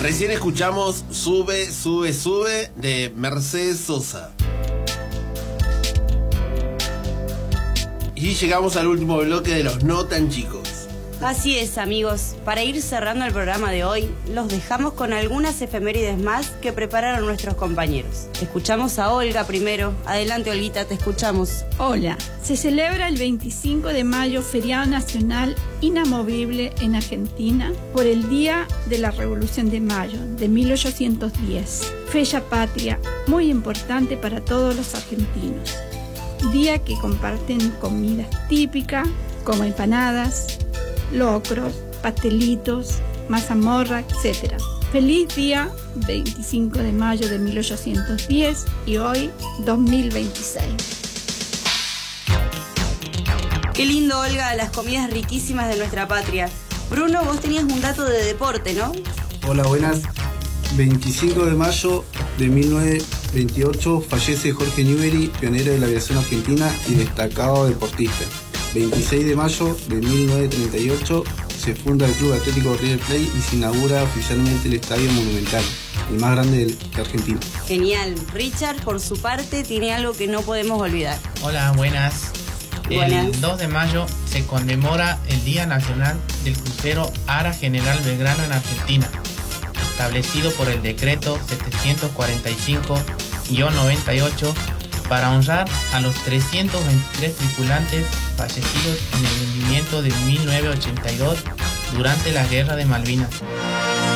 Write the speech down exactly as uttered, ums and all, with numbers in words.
Recién escuchamos Sube, Sube, Sube de Mercedes Sosa. Y llegamos al último bloque de los no tan chicos. Así es, amigos. Para ir cerrando el programa de hoy, los dejamos con algunas efemérides más que prepararon nuestros compañeros. Escuchamos a Olga primero. Adelante, Olguita, te escuchamos. Hola. Se celebra el veinticinco de mayo, feriado nacional inamovible en Argentina, por el Día de la Revolución de Mayo de mil ochocientos diez. Fecha patria muy importante para todos los argentinos. Día que comparten comidas típicas como empanadas, locros, pastelitos, mazamorra, etcétera. Feliz día veinticinco de mayo de mil ochocientos diez y hoy dos mil veintiséis. Qué lindo, Olga, las comidas riquísimas de nuestra patria. Bruno, vos tenías un dato de deporte, ¿no? Hola, buenas. veinticinco de mayo de mil novecientos veintiocho fallece Jorge Newbery, pionero de la aviación argentina y destacado deportista. veintiséis de mayo de mil novecientos treinta y ocho se funda el Club Atlético River Plate y se inaugura oficialmente el Estadio Monumental, el más grande de Argentina. Genial. Richard, por su parte, tiene algo que no podemos olvidar. Hola, buenas. Buenas. El dos de mayo se conmemora el Día Nacional del Crucero Ara General Belgrano en Argentina, establecido por el decreto setecientos cuarenta y cinco guión noventa y ocho para honrar a los trescientos veintitrés tripulantes fallecidos en el hundimiento de mil novecientos ochenta y dos durante la Guerra de Malvinas.